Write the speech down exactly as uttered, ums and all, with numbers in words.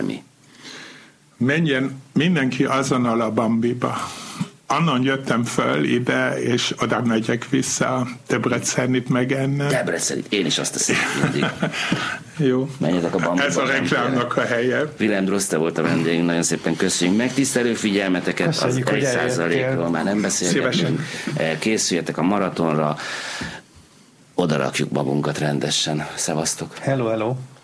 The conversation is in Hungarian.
bármi. Menjen mindenki azonnal a Bambiba. Annan jöttem föl ide, és oda megyek vissza Debrecenit megennem. Debrecenit, én is azt teszem mindig. Jó. Menjetek a Bambiba. Ez a reklámnak a helye. Wilhelm Droste volt a vendégünk, nagyon szépen köszönjük. Megtisztelő figyelmeteket, köszönjük, az egy százalékról már nem beszélgetünk. Készüljetek a maratonra, oda rakjuk magunkat rendesen. Szevasztok! Hello, hello!